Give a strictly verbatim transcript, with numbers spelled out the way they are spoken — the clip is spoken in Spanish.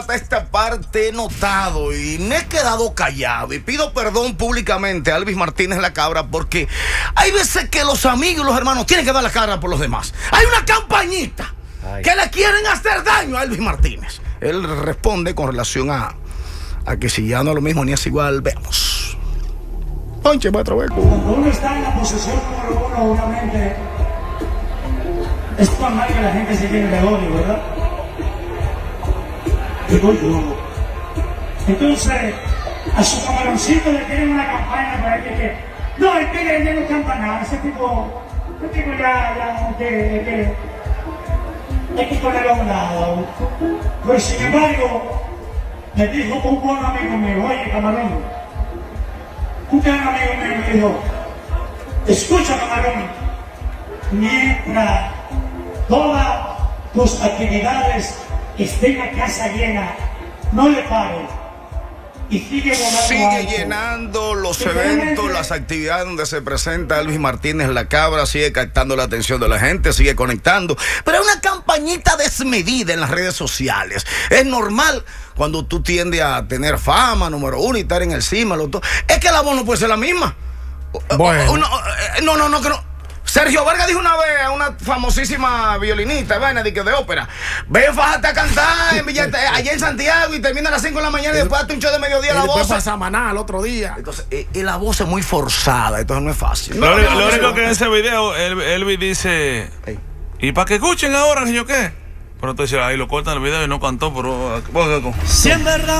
esta parte he notado y me he quedado callado y pido perdón públicamente a Elvis Martínez La Cabra, porque hay veces que los amigos y los hermanos tienen que dar la cara por los demás. Hay una campañita Ay. que le quieren hacer daño a Elvis Martínez. Él responde con relación a, a que si ya no es lo mismo ni es igual. Veamos. Ponche, maestro Beco. Cuando uno está en la posición número uno, obviamente es normal que la gente se llene de odio, ¿verdad? Digo yo. Entonces, a su camaroncito le tienen una campaña para que, que no, el tigre ya no canta nada, ese tipo, ese tipo ya, ya, que, que, hay que ponerlo a un lado. Pero sin embargo, me dijo un buen amigo mío, oye, camarón, un gran amigo mío me dijo, escucha, camarón, mientras todas tus actividades estén a casa llena, no le pares y sigue volando. Sigue alto. llenando los eventos, las actividades donde se presenta Elvis Martínez La Cabra, sigue captando la atención de la gente, sigue conectando, pero hay una campañita desmedida en las redes sociales. Es normal cuando tú tiendes a tener fama, número uno, y estar en el cima, lo todo. Es que la voz no puede ser la misma. Bueno. No, no, no, que no. Sergio Vargas dijo una vez a una famosísima violinista, vaina de, de ópera: ven, fájate a cantar en Villa, allá en Santiago, y termina a las cinco de la mañana y, y después hazte un show de mediodía. Y la voz pasa Samaná al otro día. Entonces, y, y la voz es muy forzada, entonces no es fácil. Lo, no, lo, no, lo no, único no, que en ese video, Elvis dice, hey. ¿y para que escuchen ahora, que yo qué? Pero entonces ahí lo cortan el video y no cantó, pero... Si en verdad